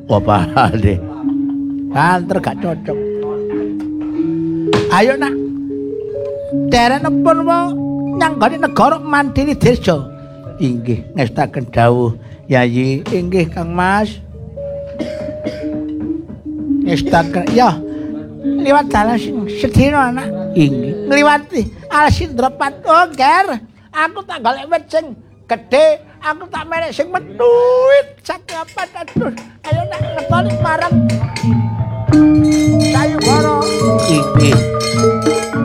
Apa deh? Kantor gak cocok. Ayo nak. Derenipun wae nyanggone negara Mandiri Dirja. Inggih ngestaken dawuh Yayi. Inggih Kang Mas. Ngestaken ya liwat dalan sedina anak. Inggih ngliwati Alsindrapat. Oh, Ger. Aku tak golek wit sing gedhe, aku tak merek sing metuit saking apa aduh. Ayo nak ngetoni marang